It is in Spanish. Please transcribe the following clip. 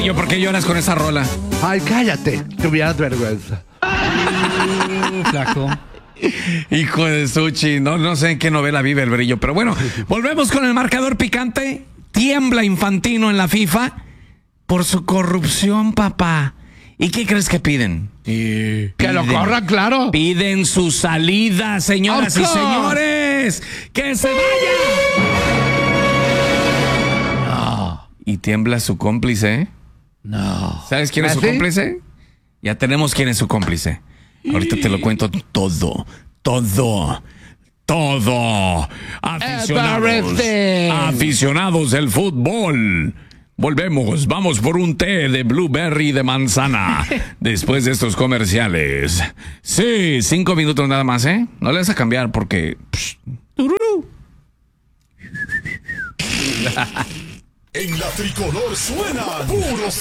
Brillo, ¿por qué lloras con esa rola? Ay, cállate, tuvieras vergüenza. Flaco. Hijo de Suchi, no sé en qué novela vive el Brillo, pero bueno, volvemos con el marcador picante. Tiembla Infantino en la FIFA por su corrupción, papá. ¿Y qué crees que piden? Que lo corra, claro. Piden su salida, señoras y señores. ¡Que se vaya! No. Y tiembla su cómplice. No. ¿Sabes quién es su cómplice? Ya tenemos quién es su cómplice. Ahorita te lo cuento todo. Aficionados del fútbol. Volvemos, vamos por un té de blueberry de manzana después de estos comerciales. Sí, 5 minutos nada más, ¿eh? No le vas a cambiar porque... En la tricolor suenan puros